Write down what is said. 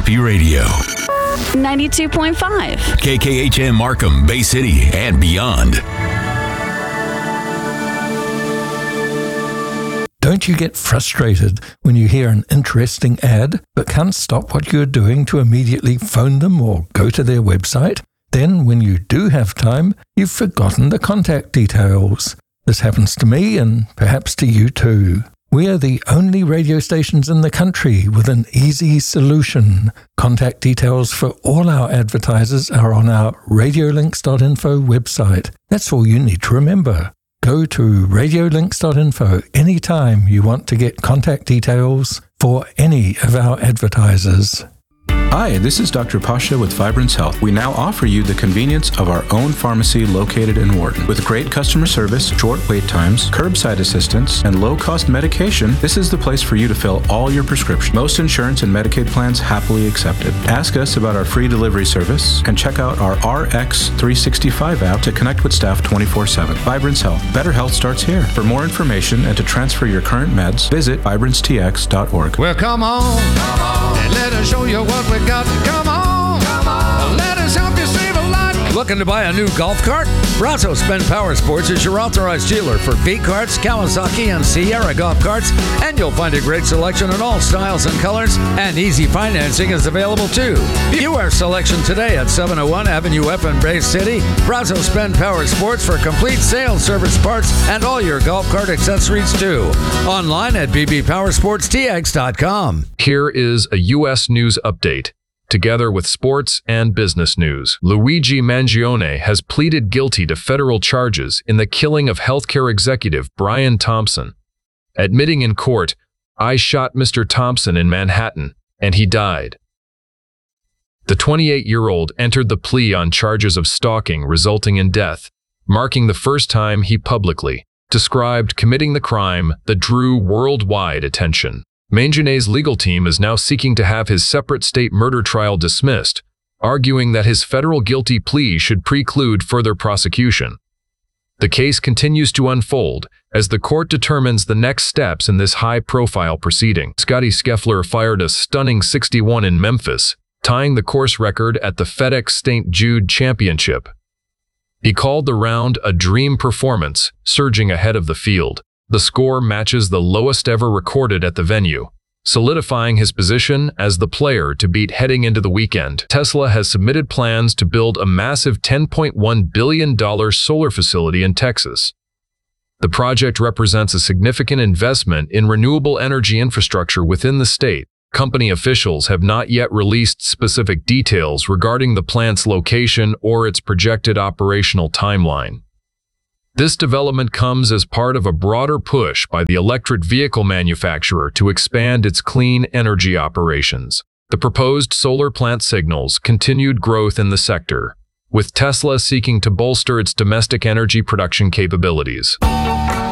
Happy Radio. 92.5. KKHM Markham, Bay City, and beyond. Don't you get frustrated when you hear an interesting ad but can't stop what you're doing to immediately phone them or go to their website? Then, when you do have time, you've forgotten the contact details. This happens to me and perhaps to you too. We are the only radio stations in the country with an easy solution. Contact details for all our advertisers are on our radiolinks.info website. That's all you need to remember. Go to radiolinks.info anytime you want to get contact details for any of our advertisers. Hi, this is Dr. Pasha with Vibrance Health. We now offer you the convenience of our own pharmacy located in Wharton. With great customer service, short wait times, curbside assistance, and low-cost medication, this is the place for you to fill all your prescriptions. Most insurance and Medicaid plans happily accepted. Ask us about our free delivery service and check out our RX365 app to connect with staff 24/7. Vibrance Health. Better health starts here. For more information and to transfer your current meds, visit vibrancetx.org. Well, come on, and let us show you what we got. Come on, let us help you save a lot. Looking to buy a new golf cart? Brazos Bend Power Sports is your authorized dealer for V-Karts, Kawasaki, and Sierra golf carts, and you'll find a great selection in all styles and colors, and easy financing is available too. View our selection today at 701 Avenue F in Bay City. Brazos Bend Power Sports for complete sales, service, parts, and all your golf cart accessories too. Online at bbpowersportstx.com. Here is a U.S. news update. Together with sports and business news, Luigi Mangione has pleaded guilty to federal charges in the killing of healthcare executive Brian Thompson, admitting in court, "I shot Mr. Thompson in Manhattan, and he died." The 28-year-old entered the plea on charges of stalking resulting in death, marking the first time he publicly described committing the crime that drew worldwide attention. Mangione's legal team is now seeking to have his separate state murder trial dismissed, arguing that his federal guilty plea should preclude further prosecution. The case continues to unfold as the court determines the next steps in this high-profile proceeding. Scotty Scheffler fired a stunning 61 in Memphis, tying the course record at the FedEx St. Jude Championship. He called the round a dream performance, surging ahead of the field. The score matches the lowest ever recorded at the venue, solidifying his position as the player to beat heading into the weekend. Tesla has submitted plans to build a massive $10.1 billion solar facility in Texas. The project represents a significant investment in renewable energy infrastructure within the state. Company officials have not yet released specific details regarding the plant's location or its projected operational timeline. This development comes as part of a broader push by the electric vehicle manufacturer to expand its clean energy operations. The proposed solar plant signals continued growth in the sector, with Tesla seeking to bolster its domestic energy production capabilities.